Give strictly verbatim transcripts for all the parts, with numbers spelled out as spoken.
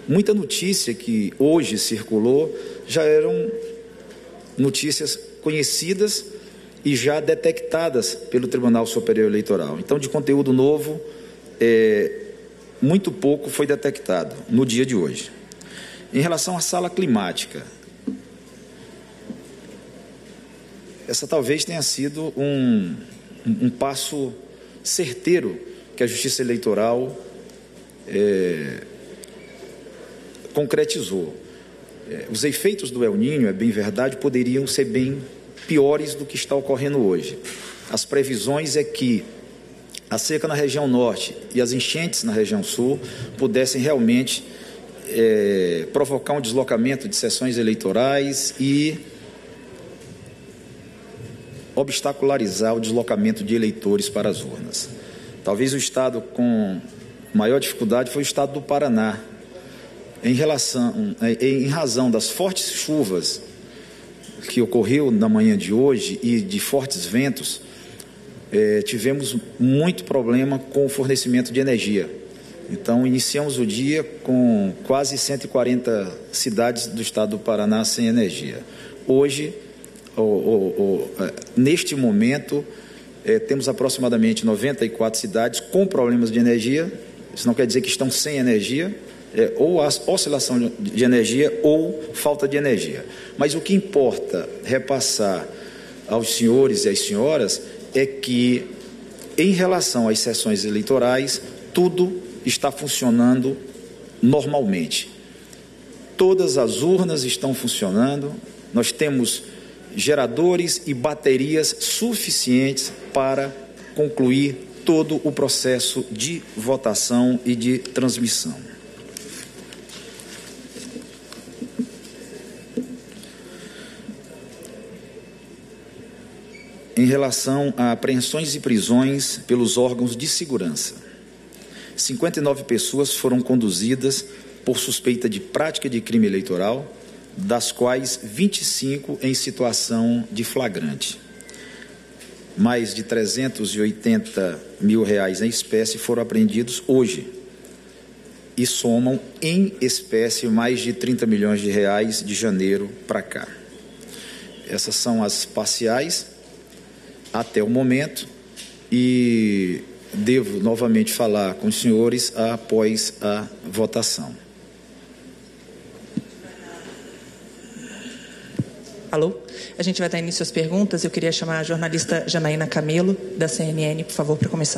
muita notícia que hoje circulou já eram notícias conhecidas e já detectadas pelo Tribunal Superior Eleitoral. Então, de conteúdo novo, é, muito pouco foi detectado no dia de hoje. Em relação à sala climática, essa talvez tenha sido um, um passo certeiro que a Justiça Eleitoral é, concretizou. É, os efeitos do El Niño, é bem verdade, poderiam ser bem piores do que está ocorrendo hoje. As previsões é que a seca na região norte e as enchentes na região sul pudessem realmente é, provocar um deslocamento de sessões eleitorais e obstacularizar o deslocamento de eleitores para as urnas. Talvez o estado com maior dificuldade foi o estado do Paraná, em relação, em razão das fortes chuvas que ocorreu na manhã de hoje e de fortes ventos, eh, tivemos muito problema com o fornecimento de energia. Então, iniciamos o dia com quase cento e quarenta cidades do estado do Paraná sem energia. Hoje, oh, oh, oh, neste momento, eh, temos aproximadamente noventa e quatro cidades com problemas de energia. Isso não quer dizer que estão sem energia, É, ou a oscilação de energia ou falta de energia. Mas o que importa repassar aos senhores e às senhoras é que, em relação às sessões eleitorais, tudo está funcionando normalmente. Todas as urnas estão funcionando, nós temos geradores e baterias suficientes para concluir todo o processo de votação e de transmissão. Em relação a apreensões e prisões pelos órgãos de segurança, cinquenta e nove pessoas foram conduzidas por suspeita de prática de crime eleitoral, das quais vinte e cinco em situação de flagrante. Mais de trezentos e oitenta mil reais em espécie foram apreendidos hoje e somam em espécie mais de trinta milhões de reais de janeiro para cá. Essas são as parciais até o momento, e devo novamente falar com os senhores após a votação. Alô? A gente vai dar início às perguntas. Eu queria chamar a jornalista Janaína Camelo, da C N N, por favor, para começar.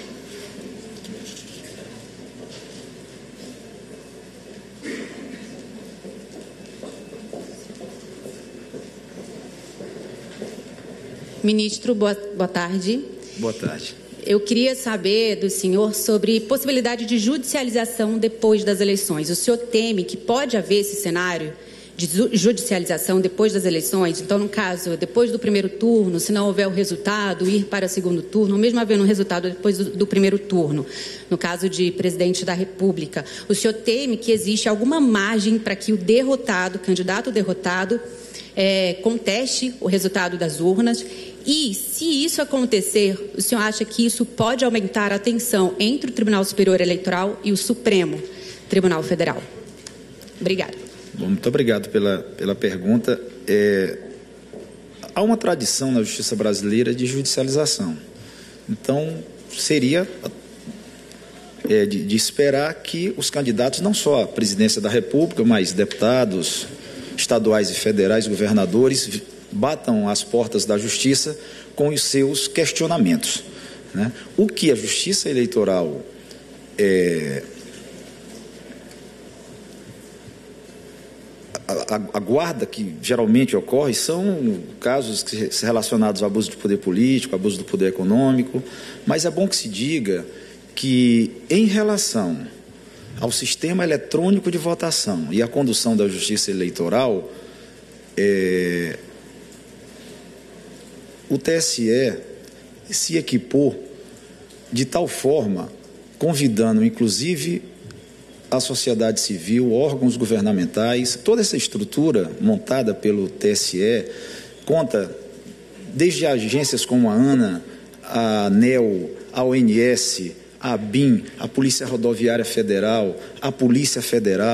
Ministro, boa, boa tarde. Boa tarde. Eu queria saber do senhor sobre possibilidade de judicialização depois das eleições. O senhor teme que pode haver esse cenário de judicialização depois das eleições? Então, no caso, depois do primeiro turno, se não houver o resultado, ir para o segundo turno, ou mesmo havendo um resultado depois do, do primeiro turno, no caso de presidente da República, o senhor teme que existe alguma margem para que o derrotado, candidato derrotado, é, conteste o resultado das urnas? E, se isso acontecer, o senhor acha que isso pode aumentar a tensão entre o Tribunal Superior Eleitoral e o Supremo Tribunal Federal? Obrigada. Bom, muito obrigado pela, pela pergunta. É, há uma tradição na justiça brasileira de judicialização. Então, seria é, de, de esperar que os candidatos, não só à presidência da República, mas deputados estaduais e federais, governadores, batam as portas da justiça com os seus questionamentos, né? O que a justiça eleitoral é, aguarda, que geralmente ocorre, são casos relacionados ao abuso de poder político, abuso do poder econômico, mas é bom que se diga que, em relação ao sistema eletrônico de votação e à condução da justiça eleitoral, é, o T S E se equipou de tal forma, convidando inclusive a sociedade civil, órgãos governamentais, toda essa estrutura montada pelo T S E conta desde agências como a ANA, a ANEEL, a O N S, a ABIN, a Polícia Rodoviária Federal, a Polícia Federal,